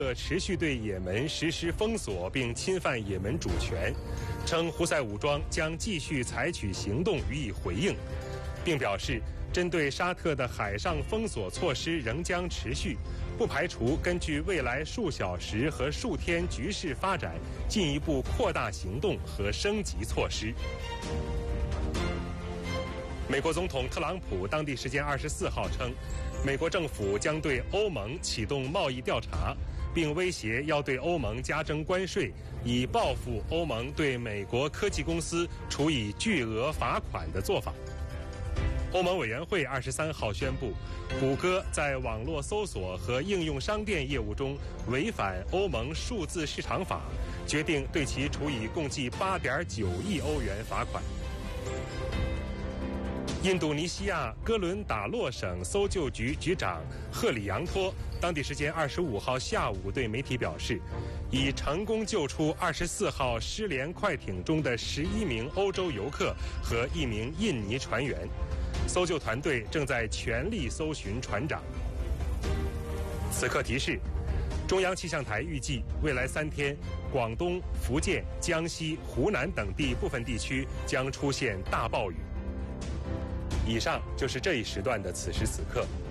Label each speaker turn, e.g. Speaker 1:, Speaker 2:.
Speaker 1: 持续对也门实施封锁并侵犯也门主权，称胡塞武装将继续采取行动予以回应，并表示针对沙特的海上封锁措施仍将持续，不排除根据未来数小时和数天局势发展，进一步扩大行动和升级措施。美国总统特朗普当地时间24号称，美国政府将对欧盟启动贸易调查，并威胁要对欧盟加征关税，以报复欧盟对美国科技公司处以巨额罚款的做法。欧盟委员会23号宣布，谷歌在网络搜索和应用商店业务中违反欧盟数字市场法，决定对其处以共计8.9亿欧元罚款。印度尼西亚哥伦达洛省搜救局局长赫里扬托当地时间25号下午对媒体表示，已成功救出24号失联快艇中的11名欧洲游客和1名印尼船员，搜救团队正在全力搜寻船长。此刻提示，中央气象台预计未来3天，广东、福建、江西、湖南等地部分地区将出现大暴雨。以上就是这一时段的此时此刻。